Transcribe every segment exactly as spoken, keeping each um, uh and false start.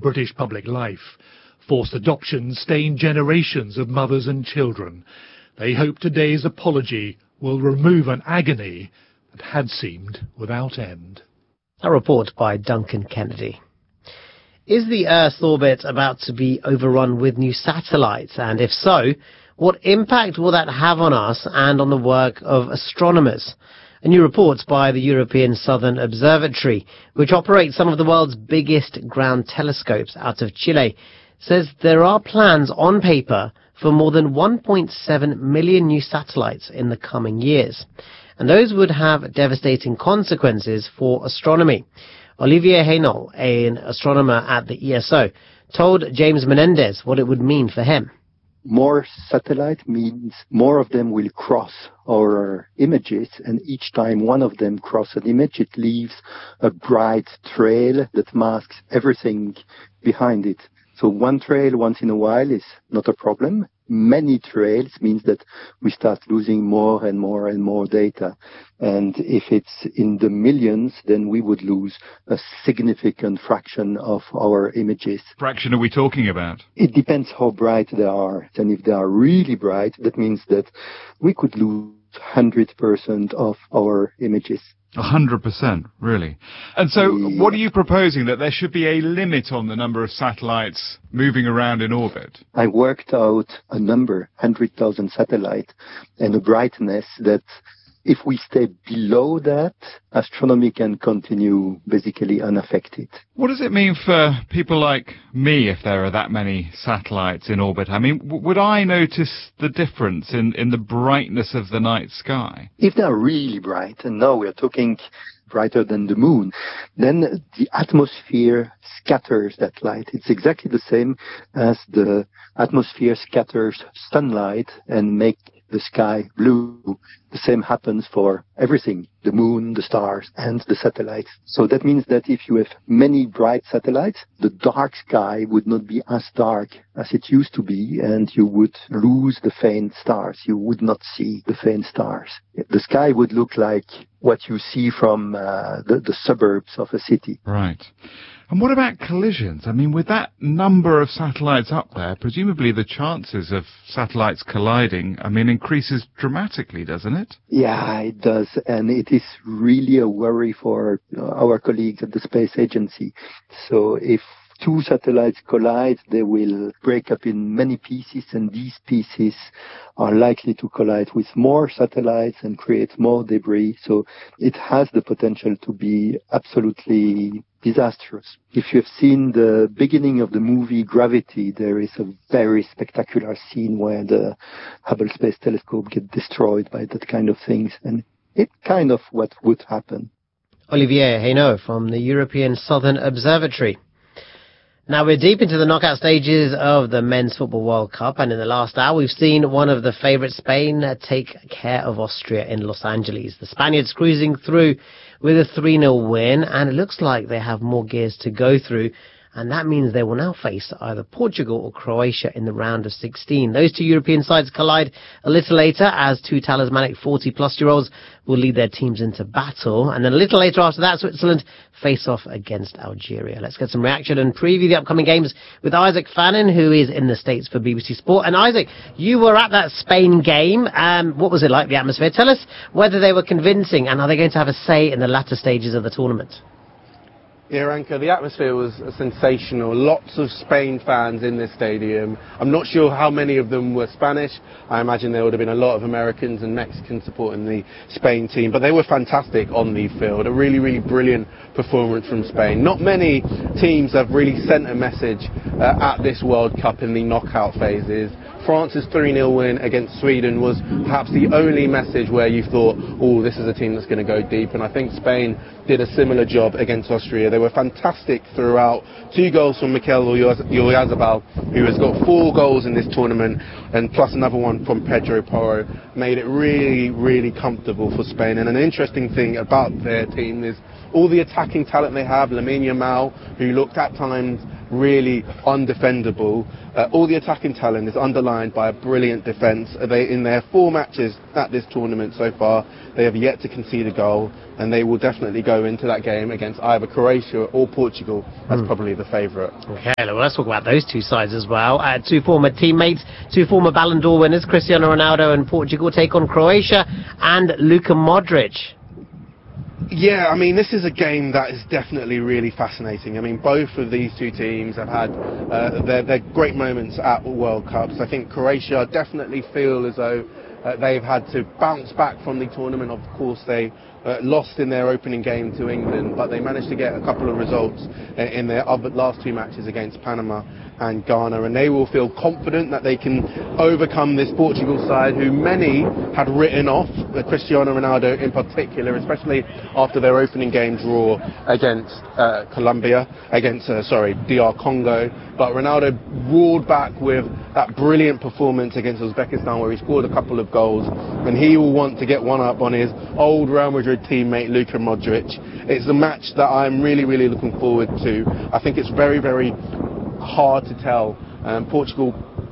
British public life. Forced adoptions stain generations of mothers and children. They hope today's apology will remove an agony that had seemed without end. A report by Duncan Kennedy. Is the Earth's orbit about to be overrun with new satellites? And if so, what impact will that have on us and on the work of astronomers? A new report by the European Southern Observatory, which operates some of the world's biggest ground telescopes out of Chile, says there are plans on paper for more than one point seven million new satellites in the coming years. And those would have devastating consequences for astronomy. Olivier Hainault, an astronomer at the E S O, told James Menendez what it would mean for him. More satellite means more of them will cross our images, and each time one of them crosses an image, it leaves a bright trail that masks everything behind it. So one trail once in a while is not a problem. Many trails means that we start losing more and more and more data. And if it's in the millions, then we would lose a significant fraction of our images. Fraction are we talking about? It depends how bright they are. And if they are really bright, that means that we could lose one hundred percent of our images. A hundred percent, really. And so yeah. What are you proposing, that there should be a limit on the number of satellites moving around in orbit? I worked out a number, one hundred thousand satellites, and a brightness that if we stay below that, astronomy can continue basically unaffected. What does it mean for people like me if there are that many satellites in orbit? I mean, w- would I notice the difference in, in the brightness of the night sky? If they're really bright, and now we're talking brighter than the moon, then the atmosphere scatters that light. It's exactly the same as the atmosphere scatters sunlight and make the sky blue. The same happens for everything, the moon, the stars, and the satellites. So that means that if you have many bright satellites, the dark sky would not be as dark as it used to be, and you would lose the faint stars. You would not see the faint stars. The sky would look like what you see from uh, the, the suburbs of a city. Right. And what about collisions? I mean, with that number of satellites up there, presumably the chances of satellites colliding, I mean, increases dramatically, doesn't it? Yeah, it does. And it is really a worry for our colleagues at the Space Agency. So if two satellites collide, they will break up in many pieces, and these pieces are likely to collide with more satellites and create more debris. So it has the potential to be absolutely disastrous. If you've seen the beginning of the movie Gravity, there is a very spectacular scene where the Hubble Space Telescope gets destroyed by that kind of things, and it's kind of what would happen. Olivier Hainault from the European Southern Observatory. Now we're deep into the knockout stages of the Men's Football World Cup, and in the last hour we've seen one of the favourites, Spain, take care of Austria in Los Angeles. The Spaniards cruising through with a three nil win, and it looks like they have more gears to go through, and that means they will now face either Portugal or Croatia in the round of sixteen. Those two European sides collide a little later as two talismanic forty-plus-year-olds will lead their teams into battle. And then a little later after that, Switzerland face off against Algeria. Let's get some reaction and preview the upcoming games with Isaac Fannin, who is in the States for B B C Sport. And Isaac, you were at that Spain game. Um, what was it like, the atmosphere? Tell us whether they were convincing, and are they going to have a say in the latter stages of the tournament? Yeah, Ranka, the atmosphere was sensational. Lots of Spain fans in this stadium. I'm not sure how many of them were Spanish. I imagine there would have been a lot of Americans and Mexicans supporting the Spain team, but they were fantastic on the field. A really, really brilliant performance from Spain. Not many teams have really sent a message uh, at this World Cup in the knockout phases. France's three nil win against Sweden was perhaps the only message where you thought, oh, this is a team that's going to go deep. And I think Spain did a similar job against Austria. They were fantastic throughout. Two goals from Mikel Oyarzabal, who has got four goals in this tournament, and plus another one from Pedro Porro, made it really, really comfortable for Spain. And an interesting thing about their team is all the attacking talent they have. Lamine Yamal, who looked at times really undefendable. Uh, all the attacking talent is underlined by a brilliant defence. They, in their four matches at this tournament so far, they have yet to concede a goal, and they will definitely go into that game against either Croatia or Portugal as mm. probably the favourite. Okay, well, let's talk about those two sides as well. Uh, two former teammates, two former Ballon d'Or winners, Cristiano Ronaldo and Portugal take on Croatia and Luka Modric. Yeah, I mean, this is a game that is definitely really fascinating. I mean, both of these two teams have had uh, their, their great moments at World Cups. I think Croatia definitely feel as though uh, they've had to bounce back from the tournament. Of course, they uh, lost in their opening game to England, but they managed to get a couple of results in their other last two matches against Panama and Ghana, and they will feel confident that they can overcome this Portugal side who many had written off, uh, Cristiano Ronaldo in particular, especially after their opening game draw against uh, Colombia, against, uh, sorry, D R Congo. But Ronaldo roared back with that brilliant performance against Uzbekistan where he scored a couple of goals, and he will want to get one up on his old Real Madrid teammate Luka Modric. It's a match that I'm really, really looking forward to. I think it's very, very hard to tell. Um, Portugal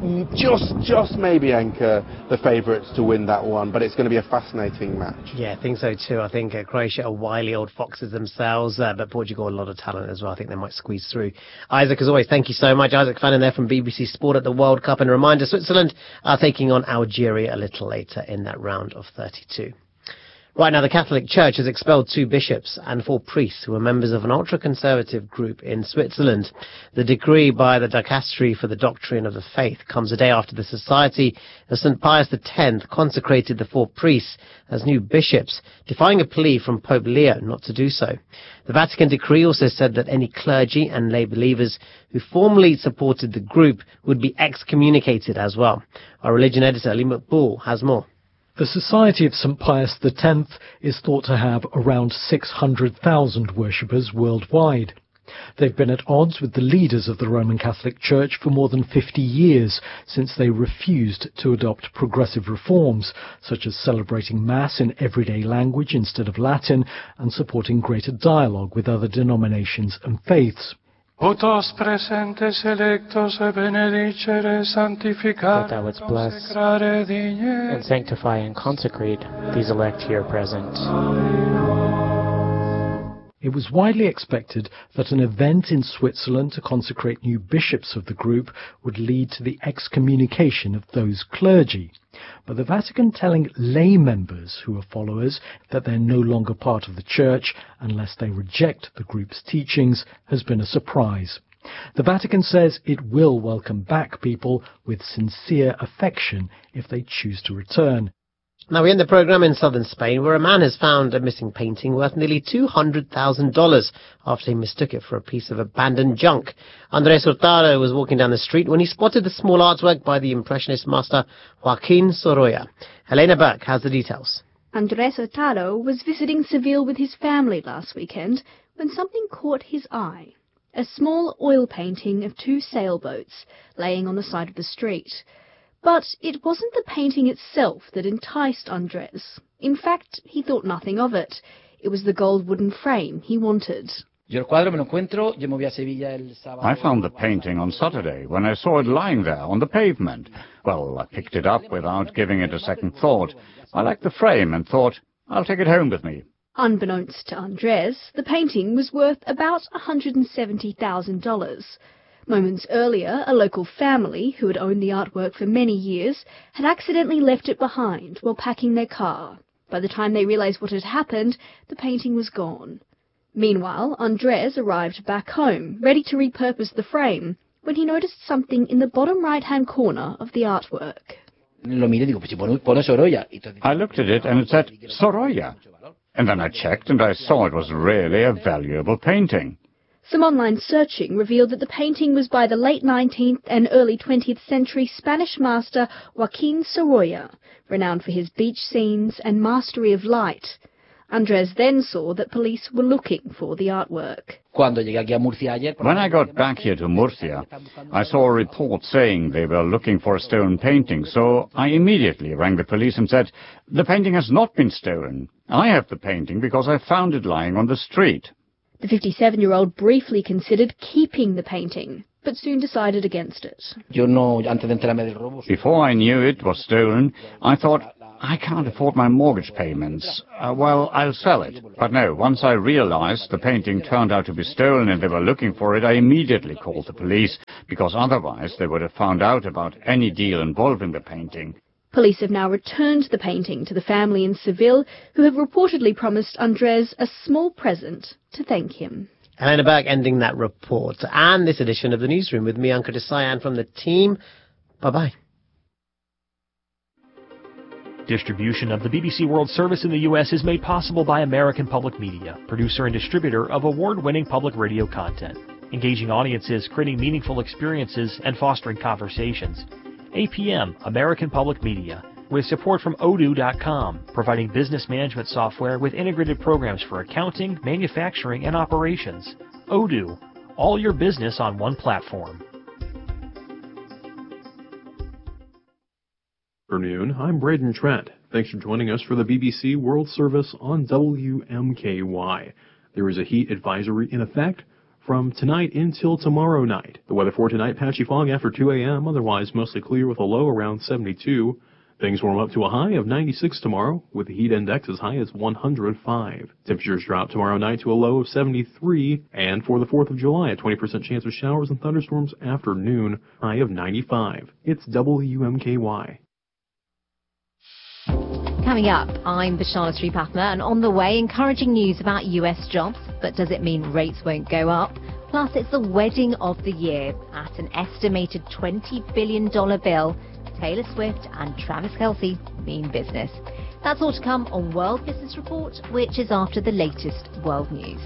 just just maybe anchor the favourites to win that one, but it's going to be a fascinating match. Yeah, I think so too. I think uh, Croatia are wily old foxes themselves, uh, but Portugal a lot of talent as well. I think they might squeeze through. Isaac, as always, thank you so much. Isaac Fannin there from B B C Sport at the World Cup. And a reminder, Switzerland are taking on Algeria a little later in that round of thirty-two. Right now, the Catholic Church has expelled two bishops and four priests who are members of an ultra-conservative group in Switzerland. The decree by the Dicastery for the Doctrine of the Faith comes a day after the Society of Saint Pius X consecrated the four priests as new bishops, defying a plea from Pope Leo not to do so. The Vatican decree also said that any clergy and lay believers who formally supported the group would be excommunicated as well. Our religion editor, Ali Maqbool, has more. The Society of Saint Pius X is thought to have around six hundred thousand worshippers worldwide. They've been at odds with the leaders of the Roman Catholic Church for more than fifty years, since they refused to adopt progressive reforms, such as celebrating Mass in everyday language instead of Latin and supporting greater dialogue with other denominations and faiths. That thou wouldst bless and sanctify and consecrate these elect here present. It was widely expected that an event in Switzerland to consecrate new bishops of the group would lead to the excommunication of those clergy. But the Vatican telling lay members who are followers that they're no longer part of the church unless they reject the group's teachings has been a surprise. The Vatican says it will welcome back people with sincere affection if they choose to return. Now we end the programme in southern Spain, where a man has found a missing painting worth nearly two hundred thousand dollars after he mistook it for a piece of abandoned junk. Andrés Hurtado was walking down the street when he spotted the small artwork by the Impressionist master Joaquín Sorolla. Helena Burke has the details. Andrés Hurtado was visiting Seville with his family last weekend when something caught his eye. A small oil painting of two sailboats laying on the side of the street. But it wasn't the painting itself that enticed Andrés. In fact, he thought nothing of it. It was the gold wooden frame he wanted. I found the painting on Saturday when I saw it lying there on the pavement. Well, I picked it up without giving it a second thought. I liked the frame and thought, I'll take it home with me. Unbeknownst to Andrés, the painting was worth about one hundred seventy thousand dollars. Moments earlier, a local family, who had owned the artwork for many years, had accidentally left it behind while packing their car. By the time they realized what had happened, the painting was gone. Meanwhile, Andrés arrived back home, ready to repurpose the frame, when he noticed something in the bottom right-hand corner of the artwork. I looked at it and it said, Sorolla. And then I checked and I saw it was really a valuable painting. Some online searching revealed that the painting was by the late nineteenth and early twentieth century Spanish master Joaquín Sorolla, renowned for his beach scenes and mastery of light. Andrés then saw that police were looking for the artwork. When I got back here to Murcia, I saw a report saying they were looking for a stolen painting, so I immediately rang the police and said, the painting has not been stolen. I have the painting because I found it lying on the street. The fifty-seven-year-old briefly considered keeping the painting, but soon decided against it. Before I knew it was stolen, I thought, I can't afford my mortgage payments. Uh, well, I'll sell it. But no, once I realized the painting turned out to be stolen and they were looking for it, I immediately called the police, because otherwise they would have found out about any deal involving the painting. Police have now returned the painting to the family in Seville, who have reportedly promised Andres a small present to thank him. Helena Burke ending that report and this edition of the Newsroom with me, Anka Desayan, from the team. Bye-bye. Distribution of the B B C World Service in the U S is made possible by American Public Media, producer and distributor of award-winning public radio content, engaging audiences, creating meaningful experiences, and fostering conversations. A P M, American Public Media, with support from Odoo dot com, providing business management software with integrated programs for accounting, manufacturing, and operations. Odoo, all your business on one platform. Good afternoon, I'm Braden Trent. Thanks for joining us for the B B C World Service on W M K Y. There is a heat advisory in effect from tonight until tomorrow night. The weather for tonight, patchy fog after two a m, otherwise mostly clear with a low around seventy-two. Things warm up to a high of ninety-six tomorrow, with the heat index as high as one hundred five. Temperatures drop tomorrow night to a low of seventy-three, and for the fourth of July, a twenty percent chance of showers and thunderstorms after noon, high of ninety-five. It's W M K Y. Coming up, I'm Vishala Sripathma, and on the way, encouraging news about U S jobs. But does it mean rates won't go up? Plus, it's the wedding of the year. At an estimated twenty billion dollars bill, Taylor Swift and Travis Kelce mean business. That's all to come on World Business Report, which is after the latest world news.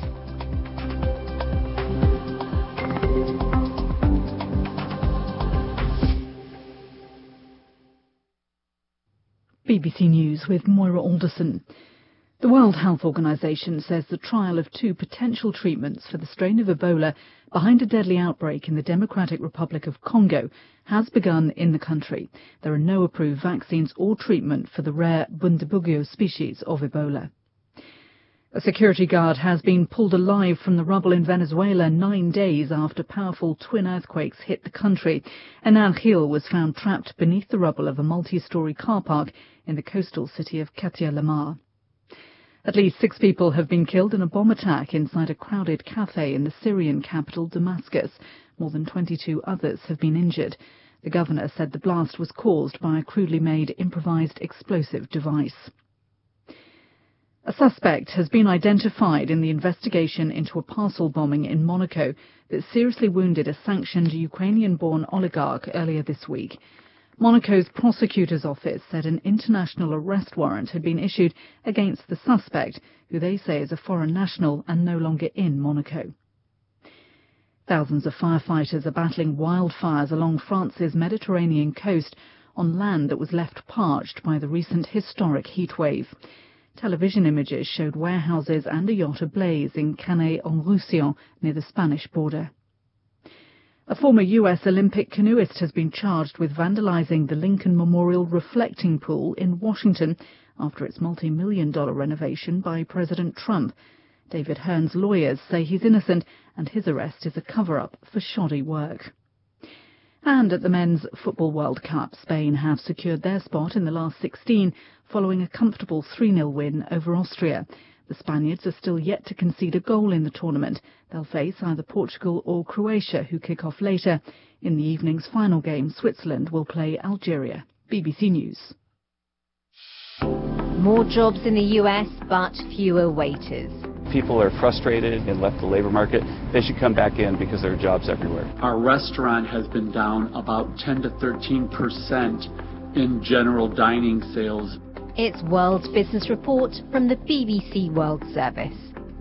B B C News with Moira Alderson. The World Health Organization says the trial of two potential treatments for the strain of Ebola behind a deadly outbreak in the Democratic Republic of Congo has begun in the country. There are no approved vaccines or treatment for the rare Bundibugyo species of Ebola. A security guard has been pulled alive from the rubble in Venezuela nine days after powerful twin earthquakes hit the country. Enan Gil was found trapped beneath the rubble of a multi-story car park in the coastal city of Katia Lamar. At least six people have been killed in a bomb attack inside a crowded cafe in the Syrian capital Damascus. More than twenty-two others have been injured. The governor said the blast was caused by a crudely made improvised explosive device. A suspect has been identified in the investigation into a parcel bombing in Monaco that seriously wounded a sanctioned Ukrainian-born oligarch earlier this week. Monaco's prosecutor's office said an international arrest warrant had been issued against the suspect, who they say is a foreign national and no longer in Monaco. Thousands of firefighters are battling wildfires along France's Mediterranean coast on land that was left parched by the recent historic heatwave. Television images showed warehouses and a yacht ablaze in Canet-en-Roussillon near the Spanish border. A former U S Olympic canoeist has been charged with vandalizing the Lincoln Memorial reflecting pool in Washington after its multi-million dollar renovation by President Trump. David Hearn's lawyers say he's innocent and his arrest is a cover-up for shoddy work. And at the Men's Football World Cup, Spain have secured their spot in the last sixteen following a comfortable three nil win over Austria. The Spaniards are still yet to concede a goal in the tournament. They'll face either Portugal or Croatia, who kick off later. In the evening's final game, Switzerland will play Algeria. B B C News. More jobs in the U S, but fewer waiters. People are frustrated and left the labor market. They should come back in because there are jobs everywhere. Our restaurant has been down about ten to thirteen percent in general dining sales. It's World Business Report from the B B C World Service.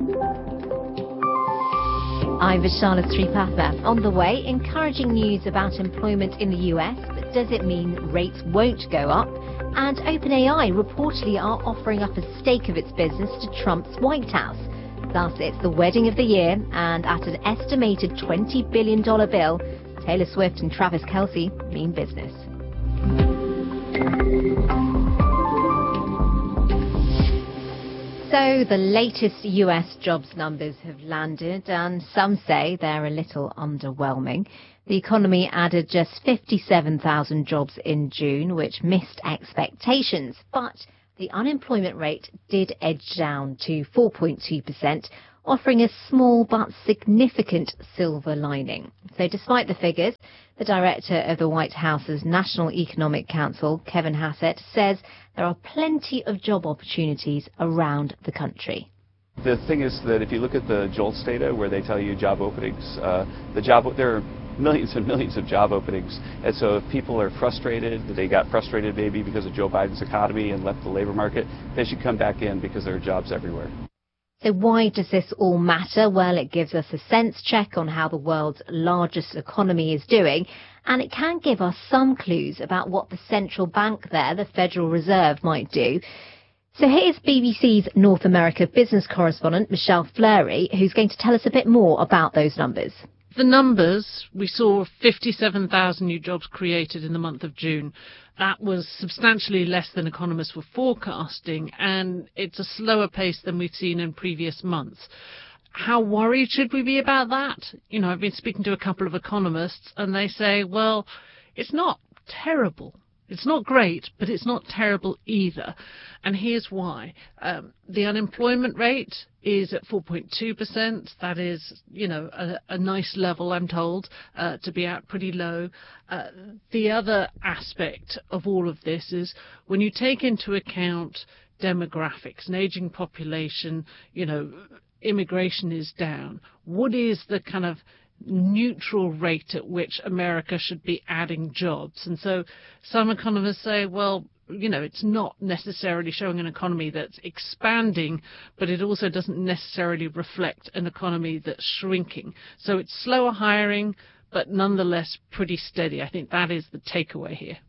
I'm Vishala Sripathma. On the way, encouraging news about employment in the U S, but does it mean rates won't go up? And OpenAI reportedly are offering up a stake of its business to Trump's White House. Thus, it's the wedding of the year, and at an estimated twenty billion dollars bill, Taylor Swift and Travis Kelce mean business. So the latest U S jobs numbers have landed, and some say they're a little underwhelming. The economy added just fifty-seven thousand jobs in June, which missed expectations, but the unemployment rate did edge down to four point two percent, offering a small but significant silver lining. So despite the figures, the director of the White House's National Economic Council, Kevin Hassett, says there are plenty of job opportunities around the country. The thing is that if you look at the JOLTS data, where they tell you job openings, uh, the job there are millions and millions of job openings. And so if people are frustrated, they got frustrated maybe because of Joe Biden's economy and left the labor market, they should come back in because there are jobs everywhere. So why does this all matter? Well, it gives us a sense check on how the world's largest economy is doing, and it can give us some clues about what the central bank there, the Federal Reserve, might do. So here's B B C's North America business correspondent, Michelle Fleury, who's going to tell us a bit more about those numbers. The numbers, we saw fifty-seven thousand new jobs created in the month of June. That was substantially less than economists were forecasting, and it's a slower pace than we've seen in previous months. How worried should we be about that? You know, I've been speaking to a couple of economists, and they say, well, it's not terrible. It's not great, but it's not terrible either. And here's why. Um, the unemployment rate is at four point two percent. That is, you know, a, a nice level, I'm told, uh, to be at pretty low. Uh, the other aspect of all of this is when you take into account demographics, an aging population, you know, immigration is down. What is the kind of neutral rate at which America should be adding jobs? And so some economists say, well, you know, it's not necessarily showing an economy that's expanding, but it also doesn't necessarily reflect an economy that's shrinking. So it's slower hiring, but nonetheless pretty steady. I think that is the takeaway here.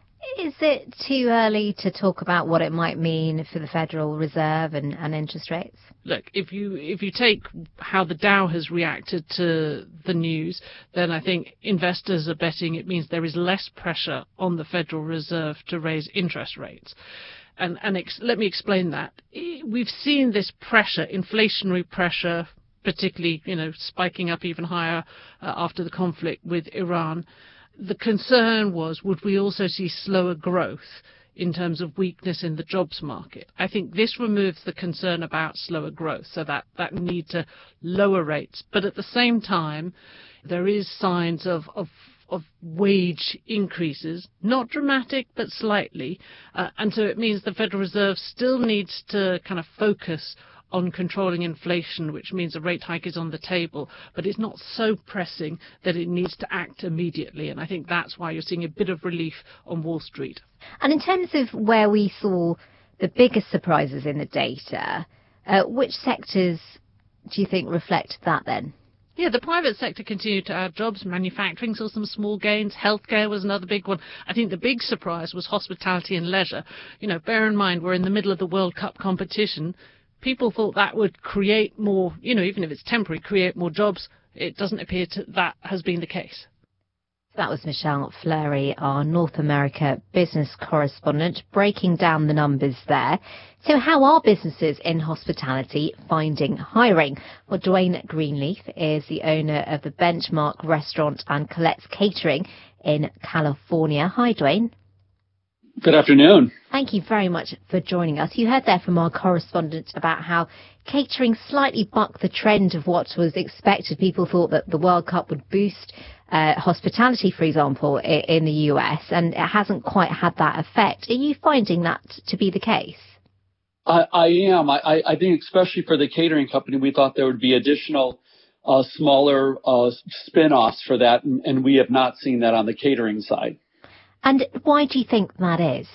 Is it too early to talk about what it might mean for the Federal Reserve and, and interest rates? Look, if you if you take how the Dow has reacted to the news, then I think investors are betting it means there is less pressure on the Federal Reserve to raise interest rates. And, and ex- let me explain that. We've seen this pressure, inflationary pressure, particularly, you know, spiking up even higher uh, after the conflict with Iran. The concern was, would we also see slower growth in terms of weakness in the jobs market? I think this removes the concern about slower growth, so that, that need to lower rates. But at the same time, there is signs of, of, of wage increases, not dramatic, but slightly. Uh, and so it means the Federal Reserve still needs to kind of focus on controlling inflation, which means a rate hike is on the table, but it's not so pressing that it needs to act immediately. And I think that's why you're seeing a bit of relief on Wall Street. And in terms of where we saw the biggest surprises in the data, uh, which sectors do you think reflect that then? Yeah, the private sector continued to add jobs. Manufacturing saw some small gains. Healthcare was another big one. I think the big surprise was hospitality and leisure. You know, bear in mind, we're in the middle of the World Cup competition. People thought that would create more, you know, even if it's temporary, create more jobs. It doesn't appear to, that has been the case. That was Michelle Fleury, our North America business correspondent, breaking down the numbers there. So how are businesses in hospitality finding hiring? Well, Dwayne Greenleaf is the owner of the Benchmark Restaurant and Colette's Catering in California. Hi, Dwayne. Good afternoon. Thank you very much for joining us. You heard there from our correspondent about how catering slightly bucked the trend of what was expected. People thought that the World Cup would boost uh, hospitality, for example, in the U S, and it hasn't quite had that effect. Are you finding that to be the case? I, I am. I, I think especially for the catering company, we thought there would be additional uh, smaller uh, spin-offs for that, and, and we have not seen that on the catering side. And why do you think that is?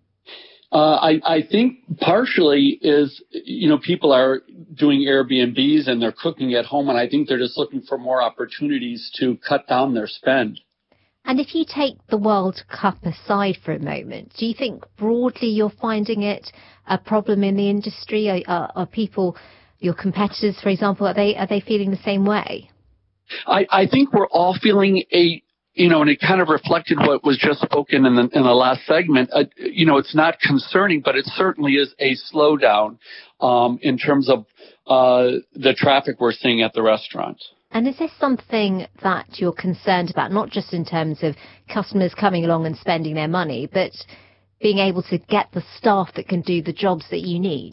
Uh, I, I think partially is, you know, people are doing Airbnbs and they're cooking at home, and I think they're just looking for more opportunities to cut down their spend. And if you take the World Cup aside for a moment, do you think broadly you're finding it a problem in the industry? Are, are, are people, your competitors, for example, are they are they feeling the same way? I, I think we're all feeling a you know, and it kind of reflected what was just spoken in the, in the last segment. Uh, you know, it's not concerning, but it certainly is a slowdown um, in terms of uh, the traffic we're seeing at the restaurants. And is this something that you're concerned about, not just in terms of customers coming along and spending their money, but being able to get the staff that can do the jobs that you need?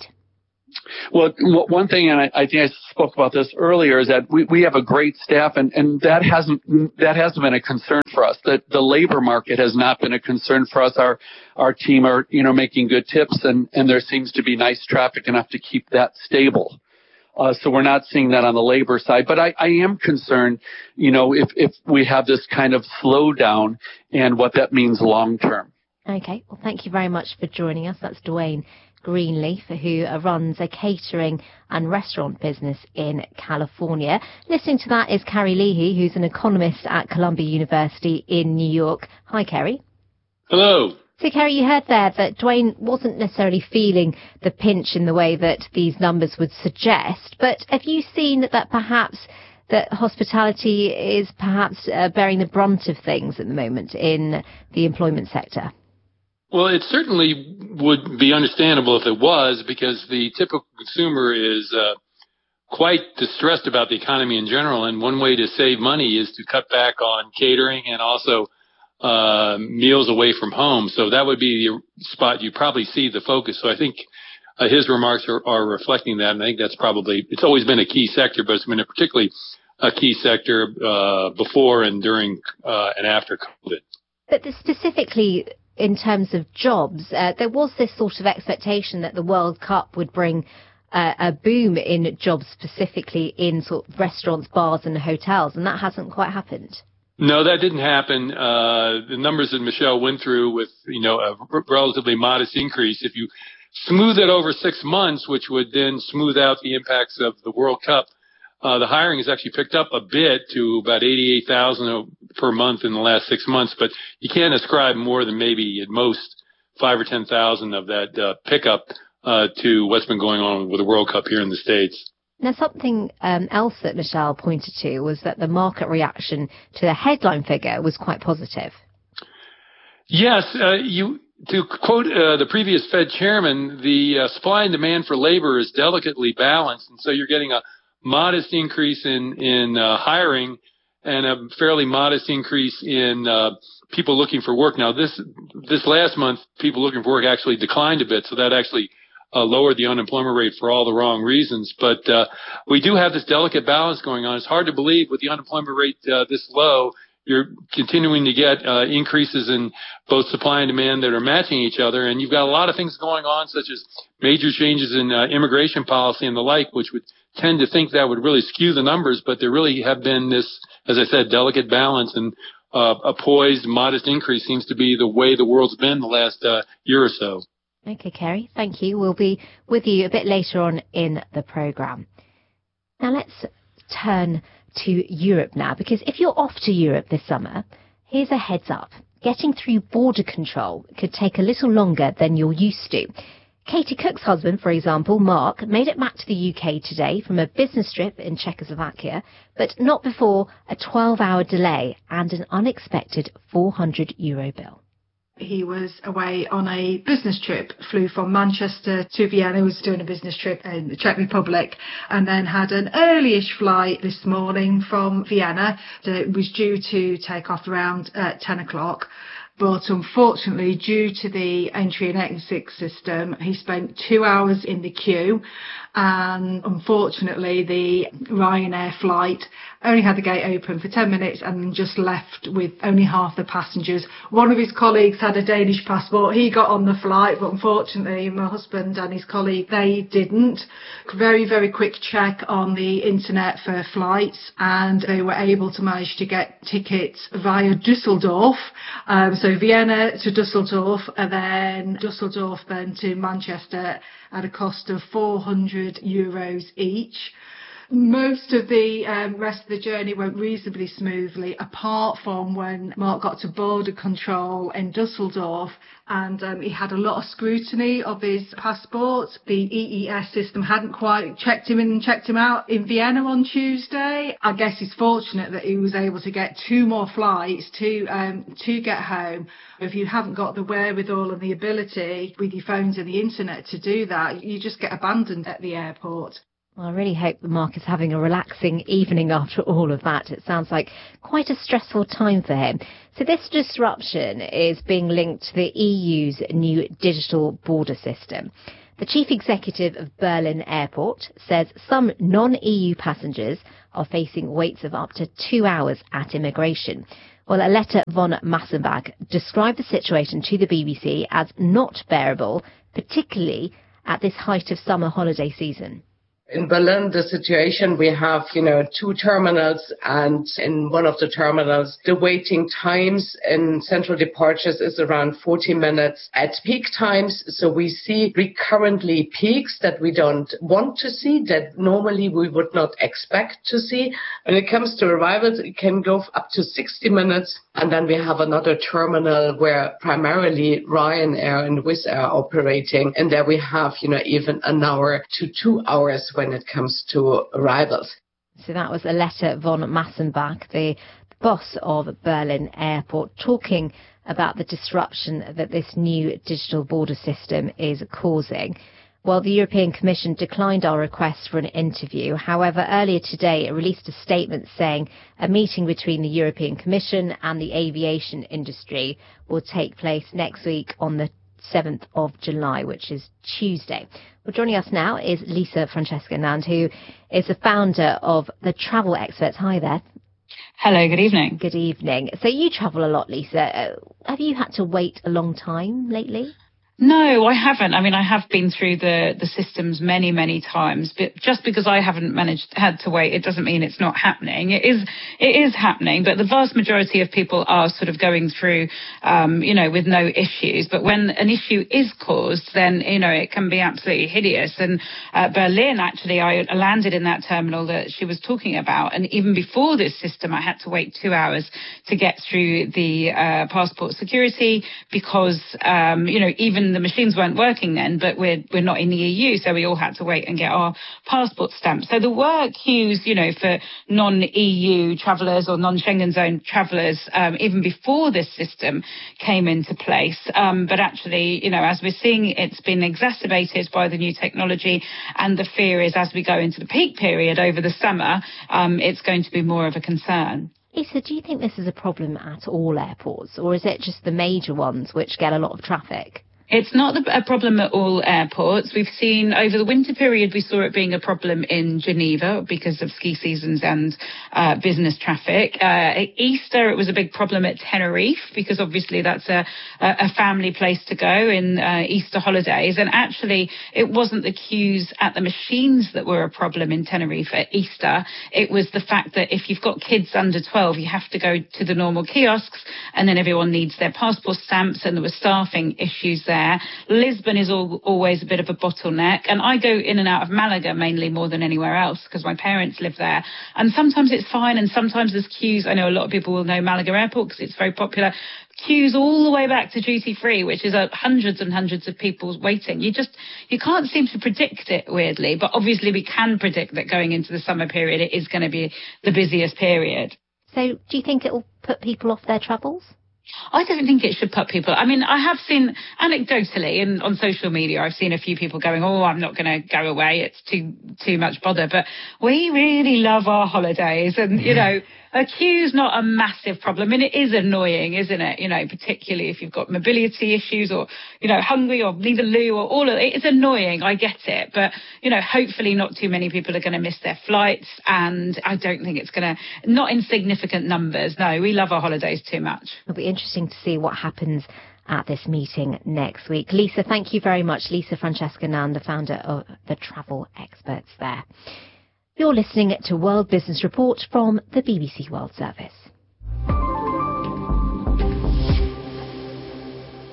Well, one thing, and I, I think I spoke about this earlier, is that we, we have a great staff, and, and that hasn't that hasn't been a concern for us. That the labor market has not been a concern for us. Our our team are, you know, making good tips, and, and there seems to be nice traffic enough to keep that stable. Uh, so we're not seeing that on the labor side. But I, I am concerned, you know, if, if we have this kind of slowdown and what that means long term. Okay. Well, thank you very much for joining us. That's Dwayne Greenleaf, who runs a catering and restaurant business in California. Listening to that is Kerry Leahy, who's an economist at Columbia University in New York. Hi, Kerry. Hello. So, Kerry, you heard there that Dwayne wasn't necessarily feeling the pinch in the way that these numbers would suggest, but have you seen that perhaps that hospitality is perhaps uh, bearing the brunt of things at the moment in the employment sector? Well, it certainly would be understandable if it was, because the typical consumer is uh, quite distressed about the economy in general, and one way to save money is to cut back on catering and also uh, meals away from home. So that would be the spot you probably see the focus. So I think uh, his remarks are, are reflecting that, and I think that's probably, it's always been a key sector, but it's been a particularly a key sector uh, before and during uh, and after COVID. But specifically in terms of jobs, uh, there was this sort of expectation that the World Cup would bring uh, a boom in jobs, specifically in sort of restaurants, bars and hotels, and that hasn't quite happened. No, that didn't happen. Uh, the numbers that Michelle went through with, you know, a r- relatively modest increase, if you smooth it over six months, which would then smooth out the impacts of the World Cup, uh, the hiring has actually picked up a bit to about eighty-eight thousand per month in the last six months, but you can't ascribe more than maybe at most five or ten thousand of that uh, pickup uh, to what's been going on with the World Cup here in the States. Now, something um, else that Michelle pointed to was that the market reaction to the headline figure was quite positive. Yes, uh, you to quote uh, the previous Fed chairman, the uh, supply and demand for labor is delicately balanced, and so you're getting a modest increase in in uh, hiring and a fairly modest increase in uh, people looking for work. Now, this this last month, people looking for work actually declined a bit, so that actually Uh, lowered the unemployment rate for all the wrong reasons. But uh, we do have this delicate balance going on. It's hard to believe with the unemployment rate uh, this low, you're continuing to get uh, increases in both supply and demand that are matching each other. And you've got a lot of things going on, such as major changes in uh, immigration policy and the like, which would tend to think that would really skew the numbers. But there really have been this, as I said, delicate balance, and uh, a poised, modest increase seems to be the way the world's been the last uh, year or so. Okay, Kerry, thank you. We'll be with you a bit later on in the programme. Now let's turn to Europe now, because if you're off to Europe this summer, here's a heads up. Getting through border control could take a little longer than you're used to. Katie Cook's husband, for example, Mark, made it back to the U K today from a business trip in Czechoslovakia, but not before a twelve-hour delay and an unexpected four hundred euro bill. He was away on a business trip, flew from Manchester to Vienna, was doing a business trip in the Czech Republic, and then had an early-ish flight this morning from Vienna. It was due to take off around uh, ten o'clock. But unfortunately, due to the entry and exit system, he spent two hours in the queue. And unfortunately, the Ryanair flight only had the gate open for ten minutes and just left with only half the passengers. One of his colleagues had a Danish passport. He got on the flight, but unfortunately, my husband and his colleague, they didn't. Very, very quick check on the internet for flights, and they were able to manage to get tickets via Dusseldorf. Um, so Vienna to Dusseldorf, and then Dusseldorf then to Manchester at a cost of four hundred euros each. Most of the um, rest of the journey went reasonably smoothly, apart from when Mark got to border control in Dusseldorf, and um, he had a lot of scrutiny of his passport. The E E S system hadn't quite checked him in and checked him out in Vienna on Tuesday. I guess he's fortunate that he was able to get two more flights to um, to get home. If you haven't got the wherewithal and the ability with your phones and the internet to do that, you just get abandoned at the airport. Well, I really hope that Mark is having a relaxing evening after all of that. It sounds like quite a stressful time for him. So this disruption is being linked to the E U's new digital border system. The chief executive of Berlin Airport says some non-E U passengers are facing waits of up to two hours at immigration. Well, Aletta von Massenbach described the situation to the B B C as not bearable, particularly at this height of summer holiday season. In Berlin, the situation, we have, you know, two terminals, and in one of the terminals, the waiting times in central departures is around forty minutes at peak times. So we see recurrently peaks that we don't want to see, that normally we would not expect to see. When it comes to arrivals, it can go up to sixty minutes. And then we have another terminal where primarily Ryanair and Wizz Air are operating. And there we have, you know, even an hour to two hours when it comes to arrivals. So that was Aletta von Massenbach, the boss of Berlin Airport, talking about the disruption that this new digital border system is causing. Well, the European Commission declined our request for an interview. However, earlier today, it released a statement saying a meeting between the European Commission and the aviation industry will take place next week on the seventh of July, which is Tuesday. Well, joining us now is Lisa Francesca-Nand, who is the founder of The Travel Experts. Hi there. Hello, good evening. Good evening. So you travel a lot, Lisa. Have you had to wait a long time lately? No, I haven't. I mean, I have been through the, the systems many, many times, but just because I haven't managed, had to wait, it doesn't mean it's not happening. It is, it is happening, but the vast majority of people are sort of going through, um, you know, with no issues. But when an issue is caused, then, you know, it can be absolutely hideous. And uh, Berlin, actually, I landed in that terminal that she was talking about. And even before this system, I had to wait two hours to get through the uh, passport security because, um, you know, even the machines weren't working then, but we're we're not in the E U, so we all had to wait and get our passport stamped. So the work queues, you know, for non-E U travellers or non-Schengen zone travellers, um, even before this system came into place. Um, but actually, you know, as we're seeing, it's been exacerbated by the new technology, and the fear is as we go into the peak period over the summer, um, it's going to be more of a concern. Lisa, do you think this is a problem at all airports, or is it just the major ones which get a lot of traffic? It's not a problem at all airports. We've seen over the winter period, we saw it being a problem in Geneva because of ski seasons and uh, business traffic. Uh, at Easter, it was a big problem at Tenerife because obviously that's a, a family place to go in uh, Easter holidays. And actually, it wasn't the queues at the machines that were a problem in Tenerife at Easter. It was the fact that if you've got kids under twelve, you have to go to the normal kiosks and then everyone needs their passport stamps, and there were staffing issues there. There. Lisbon is all, always a bit of a bottleneck, and I go in and out of Malaga mainly more than anywhere else because my parents live there, and sometimes it's fine and sometimes there's queues. I know a lot of people will know Malaga Airport because it's very popular. Queues all the way back to duty free, which is uh, hundreds and hundreds of people waiting. You just, you can't seem to predict it, weirdly, but obviously we can predict that going into the summer period it is going to be the busiest period. So do you think it will put people off their travels? I don't think it should put people. I mean, I have seen anecdotally and on social media, I've seen a few people going, oh, I'm not going to go away. It's too too much bother. But we really love our holidays. And, you know, a queue's not a massive problem. I mean, it is annoying, isn't it? You know, particularly if you've got mobility issues or, you know, hungry or need a loo or all of it. It's annoying. I get it. But, you know, hopefully not too many people are going to miss their flights. And I don't think it's going to, not in significant numbers. No, we love our holidays too much. It'll be interesting to see what happens at this meeting next week. Lisa, thank you very much. Lisa Francesca-Nand, the founder of The Travel Experts there. You're listening to World Business Report from the B B C World Service.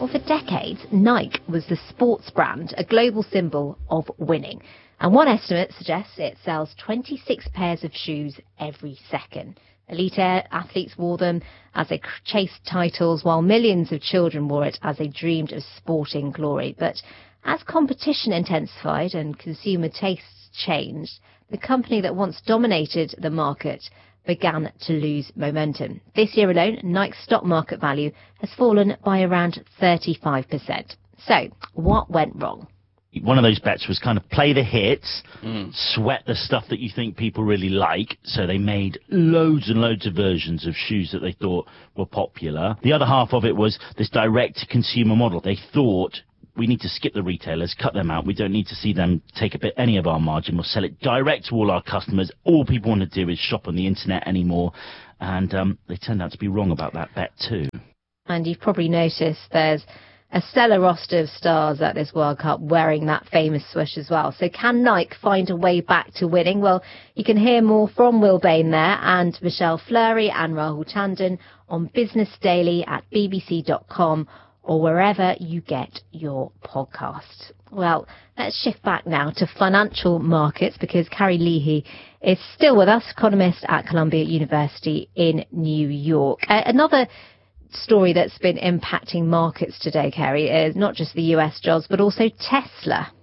Well, for decades, Nike was the sports brand, a global symbol of winning. And one estimate suggests it sells twenty-six pairs of shoes every second. Elite athletes wore them as they chased titles, while millions of children wore it as they dreamed of sporting glory. But as competition intensified and consumer tastes changed, the company that once dominated the market began to lose momentum. This year alone, Nike's stock market value has fallen by around thirty-five percent. So, what went wrong? One of those bets was kind of play the hits, mm. sweat the stuff that you think people really like. So they made loads and loads of versions of shoes that they thought were popular. The other half of it was this direct-to-consumer model. They thought, we need to skip the retailers, cut them out. We don't need to see them take a bit any of our margin. We'll sell it direct to all our customers. All people want to do is shop on the internet anymore. And um, they turned out to be wrong about that bet too. And you've probably noticed there's a stellar roster of stars at this World Cup wearing that famous swoosh as well. So can Nike find a way back to winning? Well, you can hear more from Will Bain there and Michelle Fleury and Rahul Tandon on Business Daily at b b c dot com or wherever you get your podcasts. Well, let's shift back now to financial markets because Carrie Leahy is still with us, economist at Columbia University in New York. Uh, another story that's been impacting markets today, Kerry, is not just the U S jobs, but also Tesla.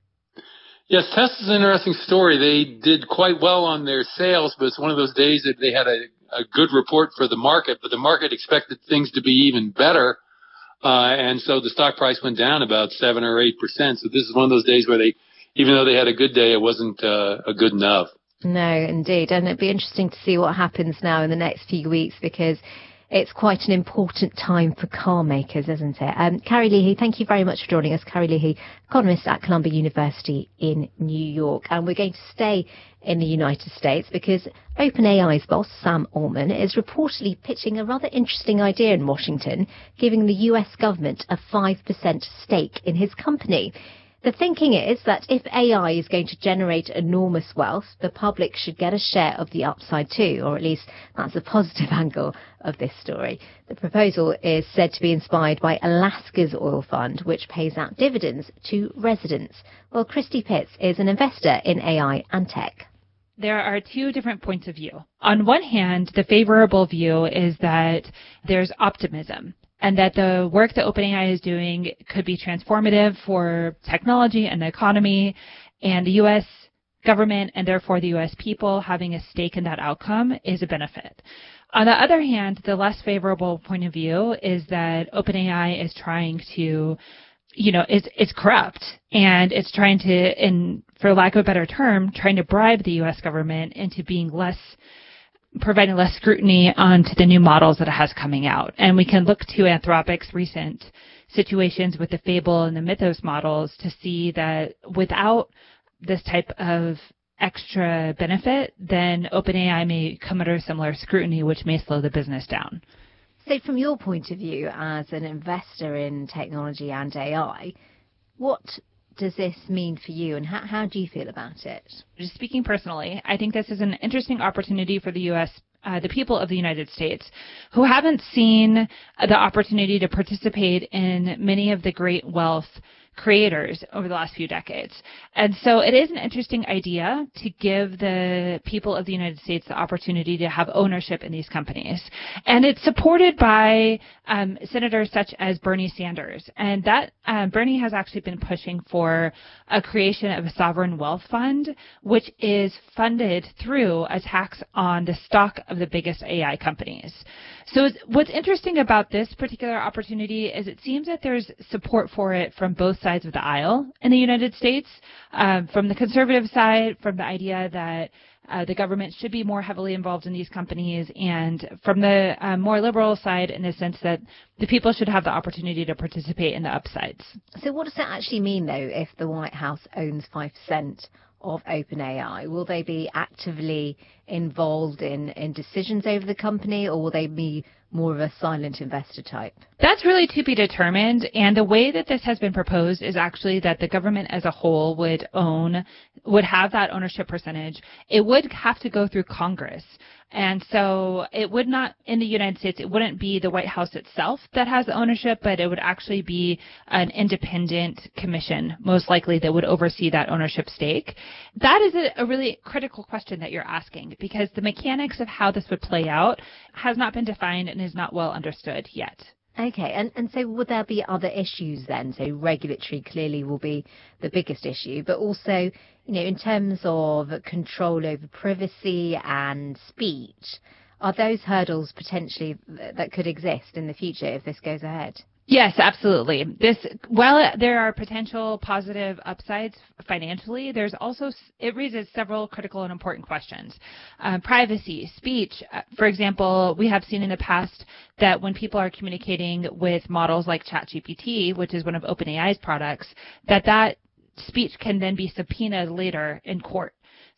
Yes, Tesla's an interesting story. They did quite well on their sales, but it's one of those days that they had a, a good report for the market, but the market expected things to be even better. Uh, and so the stock price went down about seven or eight percent. So this is one of those days where they, even though they had a good day, it wasn't uh, a good enough. No, indeed. And it'd be interesting to see what happens now in the next few weeks because it's quite an important time for car makers, isn't it? Um, Carrie Leahy, thank you very much for joining us. Carrie Leahy, economist at Columbia University in New York. And we're going to stay in the United States because OpenAI's boss, Sam Altman, is reportedly pitching a rather interesting idea in Washington, giving the U S government a five percent stake in his company. The thinking is that if A I is going to generate enormous wealth, the public should get a share of the upside too, or at least that's a positive angle of this story. The proposal is said to be inspired by Alaska's oil fund, which pays out dividends to residents. Well, Christy Pitts is an investor in A I and tech. There are two different points of view. On one hand, the favorable view is that there's optimism, and that the work that OpenAI is doing could be transformative for technology and the economy, and the U S government and therefore the U S people having a stake in that outcome is a benefit. On the other hand, the less favorable point of view is that OpenAI is trying to, you know, it's, it's corrupt, and it's trying to, in, for lack of a better term, trying to bribe the U S government into being less providing less scrutiny onto the new models that it has coming out. And we can look to Anthropic's recent situations with the Fable and the Mythos models to see that without this type of extra benefit, then OpenAI may come under similar scrutiny, which may slow the business down. So from your point of view as an investor in technology and A I, what does this mean for you, and how, how do you feel about it? Just speaking personally, I think this is an interesting opportunity for the U S, uh, the people of the United States, who haven't seen the opportunity to participate in many of the great wealth creators over the last few decades. And so it is an interesting idea to give the people of the United States the opportunity to have ownership in these companies. And it's supported by um, senators such as Bernie Sanders. And that um, Bernie has actually been pushing for a creation of a sovereign wealth fund, which is funded through a tax on the stock of the biggest A I companies. So what's interesting about this particular opportunity is it seems that there's support for it from both sides of the aisle in the United States, um, from the conservative side, from the idea that uh, the government should be more heavily involved in these companies, and from the uh, more liberal side in the sense that the people should have the opportunity to participate in the upsides. So what does that actually mean, though, if the White House owns five percent of OpenAI? Will they be actively involved in, in decisions over the company, or will they be more of a silent investor type? That's really to be determined. And the way that this has been proposed is actually that the government as a whole would own would have that ownership percentage, it would have to go through Congress. And so it would not, in the United States, it wouldn't be the White House itself that has the ownership, but it would actually be an independent commission, most likely, that would oversee that ownership stake. That is a, a really critical question that you're asking, because the mechanics of how this would play out has not been defined and is not well understood yet. Okay, and, and so would there be other issues then? So regulatory clearly will be the biggest issue, but also, you know, in terms of control over privacy and speech, are those hurdles potentially that could exist in the future if this goes ahead? Yes, absolutely. This, while there are potential positive upsides financially, there's also, it raises several critical and important questions. Uh, privacy, speech. Uh, for example, we have seen in the past that when people are communicating with models like ChatGPT, which is one of OpenAI's products, that that speech can then be subpoenaed later in court.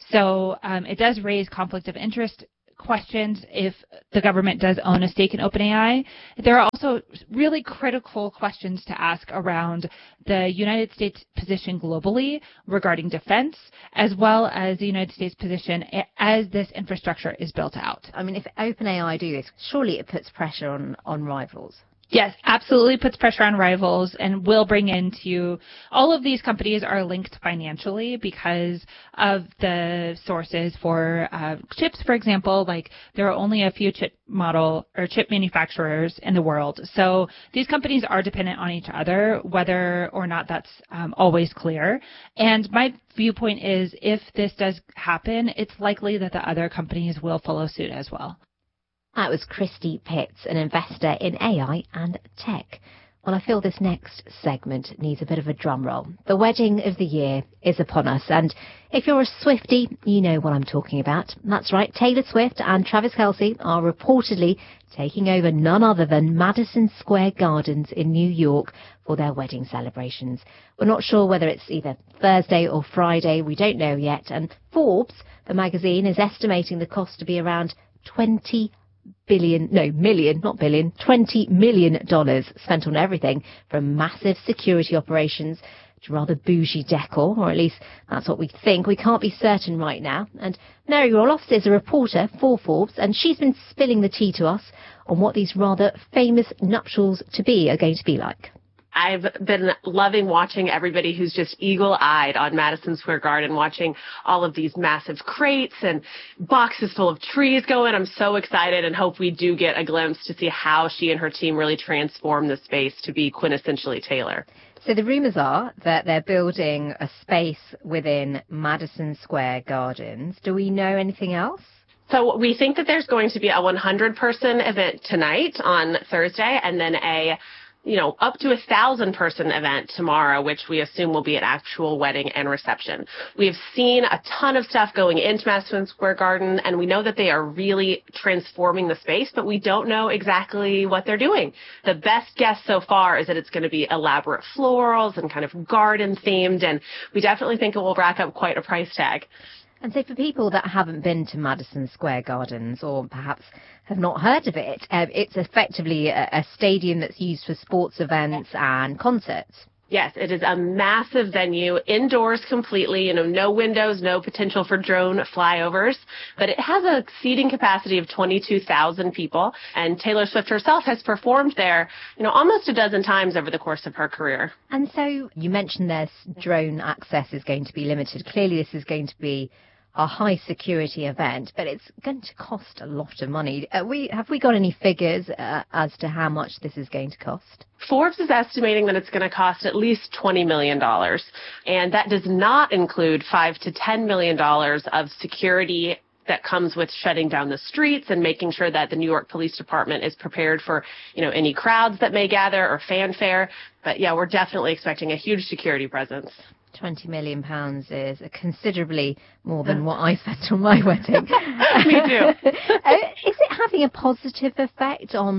So um, it does raise conflict of interest questions if the government does own a stake in OpenAI. There are also really critical questions to ask around the United States position globally regarding defense, as well as the United States position as this infrastructure is built out. I mean, if OpenAI do this, surely it puts pressure on, on rivals. Yes, absolutely puts pressure on rivals and will bring into, all of these companies are linked financially because of the sources for uh, chips, for example. Like, there are only a few chip model or chip manufacturers in the world. So these companies are dependent on each other, whether or not that's um, always clear. And my viewpoint is if this does happen, it's likely that the other companies will follow suit as well. That was Christy Pitts, an investor in A I and tech. Well, I feel this next segment needs a bit of a drum roll. The wedding of the year is upon us, and if you're a Swiftie, you know what I'm talking about. That's right, Taylor Swift and Travis Kelce are reportedly taking over none other than Madison Square Gardens in New York for their wedding celebrations. We're not sure whether it's either Thursday or Friday, we don't know yet, and Forbes, the magazine, is estimating the cost to be around twenty billion, no, million, not billion, twenty million dollars spent on everything from massive security operations to rather bougie decor, or at least that's what we think. We can't be certain right now. And Mary Roloffs is a reporter for Forbes, and she's been spilling the tea to us on what these rather famous nuptials to be are going to be like. I've been loving watching everybody who's just eagle-eyed on Madison Square Garden, watching all of these massive crates and boxes full of trees go in. I'm so excited and hope we do get a glimpse to see how she and her team really transform the space to be quintessentially Taylor. So the rumours are that they're building a space within Madison Square Gardens. Do we know anything else? So we think that there's going to be a one hundred person event tonight on Thursday, and then a you know, up to a thousand person event tomorrow, which we assume will be an actual wedding and reception. We've seen a ton of stuff going into Madison Square Garden, and we know that they are really transforming the space, but we don't know exactly what they're doing. The best guess so far is that it's going to be elaborate florals and kind of garden themed, and we definitely think it will rack up quite a price tag. And so for people that haven't been to Madison Square Gardens or perhaps have not heard of it, uh, it's effectively a, a stadium that's used for sports events and concerts. Yes, it is a massive venue, indoors completely, you know, no windows, no potential for drone flyovers, but it has a seating capacity of twenty-two thousand people, and Taylor Swift herself has performed there, you know, almost a dozen times over the course of her career. And so you mentioned there's drone access is going to be limited. Clearly this is going to be a high security event, but it's going to cost a lot of money. Uh, we have we got any figures uh, as to how much this is going to cost? Forbes is estimating that it's going to cost at least twenty million dollars, and that does not include five to ten million dollars of security that comes with shutting down the streets and making sure that the New York Police Department is prepared for, you know, any crowds that may gather or fanfare. But yeah, we're definitely expecting a huge security presence. twenty million pounds is considerably more than what I spent on my wedding. Me too. uh, is it having a positive effect on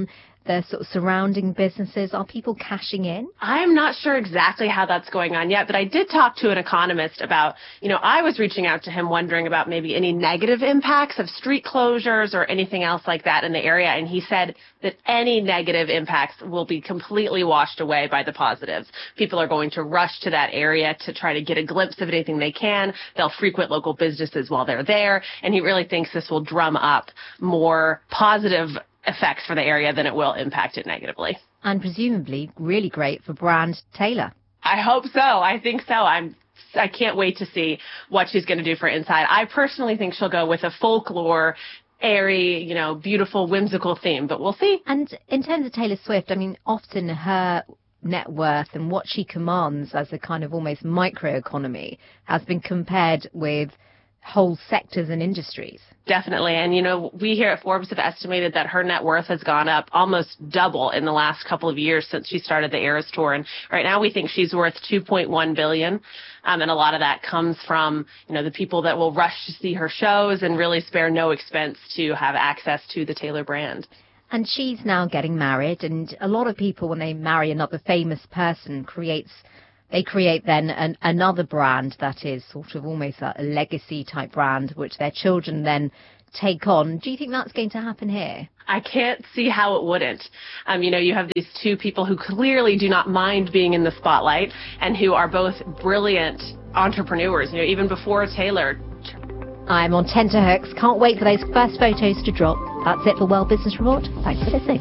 the sort of surrounding businesses? Are people cashing in? I'm not sure exactly how that's going on yet, but I did talk to an economist about, you know, I was reaching out to him wondering about maybe any negative impacts of street closures or anything else like that in the area, and he said that any negative impacts will be completely washed away by the positives. People are going to rush to that area to try to get a glimpse of anything they can. They'll frequent local businesses while they're there, and he really thinks this will drum up more positive effects for the area than it will impact it negatively. And presumably really great for brand Taylor. I hope so. I think so. I'm I can't wait to see what she's going to do for Inside. I personally think she'll go with a folklore, airy, you know, beautiful, whimsical theme, but we'll see. And in terms of Taylor Swift, I mean, often her net worth and what she commands as a kind of almost microeconomy has been compared with whole sectors and industries. Definitely. And, you know, we here at Forbes have estimated that her net worth has gone up almost double in the last couple of years since she started the Eras Tour. And right now we think she's worth two point one billion dollars. Um, and a lot of that comes from, you know, the people that will rush to see her shows and really spare no expense to have access to the Taylor brand. And she's now getting married. And a lot of people, when they marry another famous person, creates They create then an, another brand that is sort of almost a, a legacy type brand, which their children then take on. Do you think that's going to happen here? I can't see how it wouldn't. Um, you know, you have these two people who clearly do not mind being in the spotlight and who are both brilliant entrepreneurs, you know, even before Taylor. I'm on tenterhooks. Can't wait for those first photos to drop. That's it for World Business Report. Thanks for listening.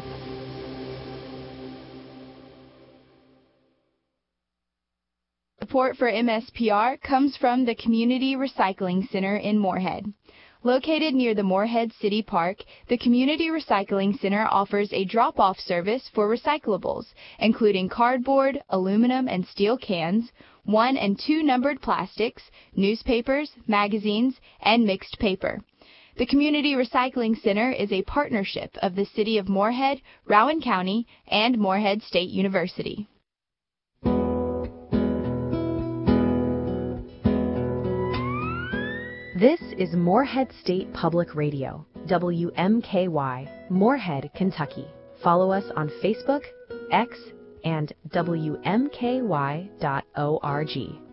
Support for M S P R comes from the Community Recycling Center in Moorhead. Located near the Moorhead City Park, the Community Recycling Center offers a drop-off service for recyclables, including cardboard, aluminum and steel cans, one and two numbered plastics, newspapers, magazines, and mixed paper. The Community Recycling Center is a partnership of the City of Moorhead, Rowan County, and Moorhead State University. This is Moorhead State Public Radio, W M K Y, Moorhead, Kentucky. Follow us on Facebook, X, and W M K Y dot org.